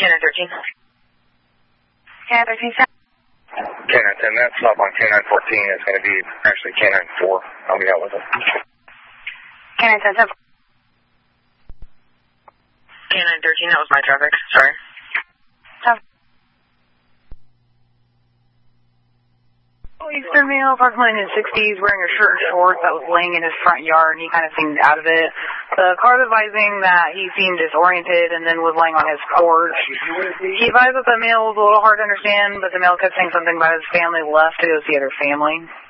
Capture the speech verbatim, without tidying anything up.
Canine thirteen. Canine thirteen, Canine ten, that's up on Canine fourteen. It's going to be actually Canine four. I'll be out with it. Canine ten, seven. Canine thirteen, that was my traffic. Sorry. Seven. Eastern male, approximately in his sixties, wearing a shirt and shorts that was laying in his front yard, and he kind of seemed out of it. The car advising that he seemed disoriented and then was laying on his porch. He advised that the male was a little hard to understand, but the male kept saying something about his family left to go see other family.